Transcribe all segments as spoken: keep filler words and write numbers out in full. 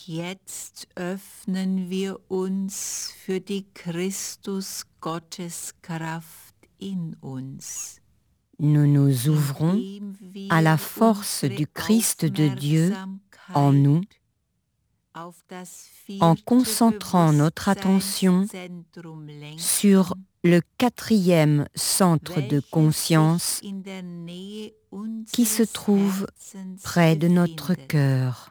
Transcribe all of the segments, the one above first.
Jetzt öffnen wir uns für die Christus-Gotteskraft in uns. Nous nous ouvrons à la force du Christ de Dieu en nous, en concentrant notre attention sur le quatrième centre de conscience qui se trouve près de notre cœur.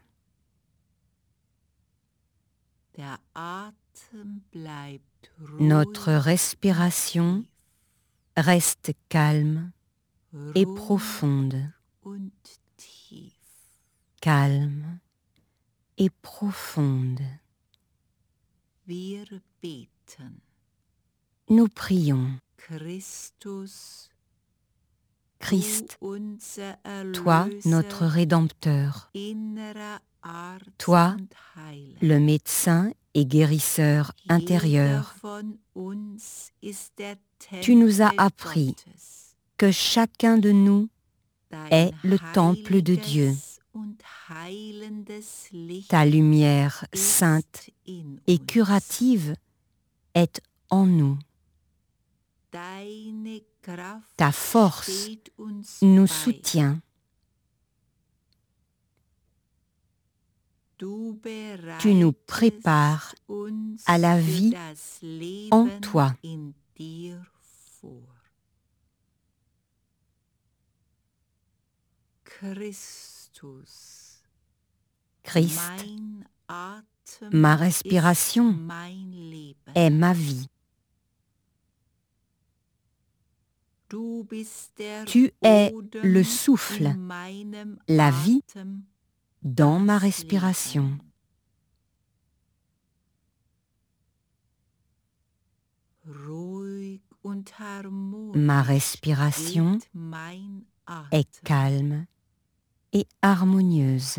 Notre respiration reste calme et profonde. Calme et profonde. Nous prions. Christ, toi notre Rédempteur, toi le médecin et guérisseur intérieur, tu nous as appris que chacun de nous est le temple de Dieu. Ta lumière sainte et curative est en nous. Ta force nous soutient. Tu nous prépares à la vie en toi. Christ, ma respiration est ma vie. Tu es le souffle, la vie dans ma respiration. Ma respiration est calme et harmonieuse.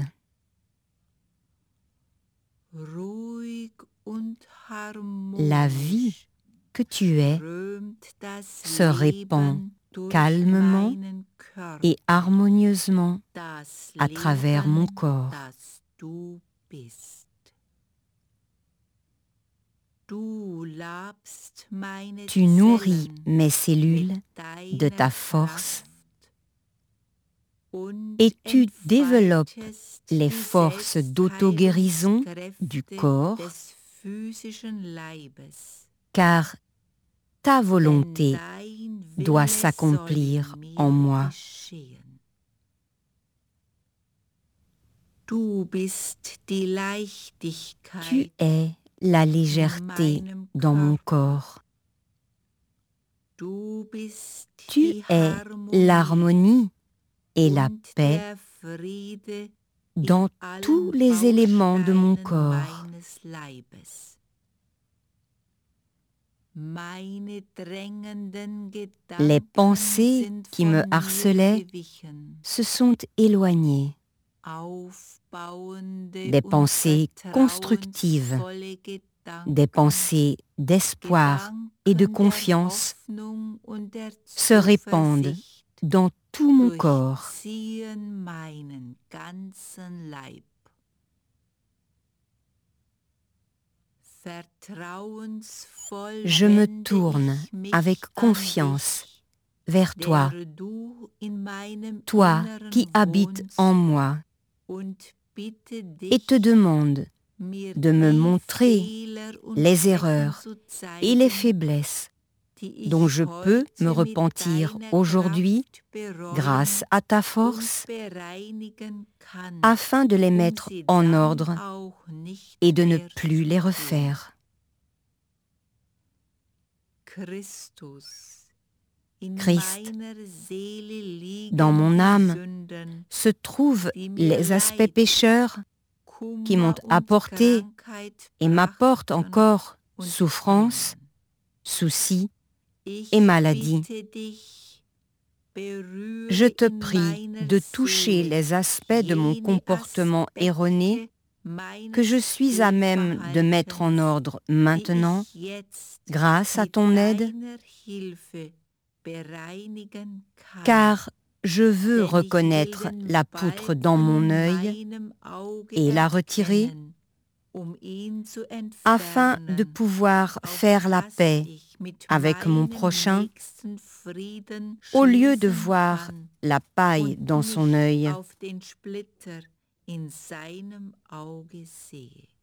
La vie que tu es se répand calmement et harmonieusement à travers mon corps. Tu nourris mes cellules de ta force et tu développes les forces d'auto-guérison du corps, car ta volonté doit s'accomplir en moi. Tu es la légèreté dans mon corps. Tu es l'harmonie et la paix dans tous les éléments de mon corps. Les pensées qui me harcelaient se sont éloignées. Des pensées constructives, des pensées d'espoir et de confiance se répandent dans tout mon corps. Je me tourne avec confiance vers toi, toi qui habites en moi, et te demande de me montrer les erreurs et les faiblesses dont je peux me repentir aujourd'hui grâce à ta force, afin de les mettre en ordre et de ne plus les refaire. Christ, dans mon âme se trouvent les aspects pécheurs qui m'ont apporté et m'apportent encore souffrance, soucis et maladie. Je te prie de toucher les aspects de mon comportement erroné que je suis à même de mettre en ordre maintenant, grâce à ton aide, car je veux reconnaître la poutre dans mon œil et la retirer afin de pouvoir faire la paix avec mon prochain, au lieu de voir la paille dans son œil. in seinem Auge sehe.